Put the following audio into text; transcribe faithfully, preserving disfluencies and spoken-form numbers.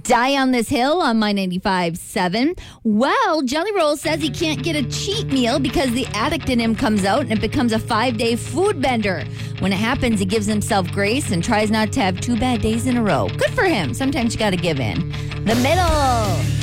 Die on this hill on My ninety-five point seven. Well, Jelly Roll says he can't get a cheat meal because the addict in him comes out and it becomes a five-day food bender. When it happens, he gives himself grace and tries not to have two bad days in a row. Good for him. Sometimes you got to give in. The middle.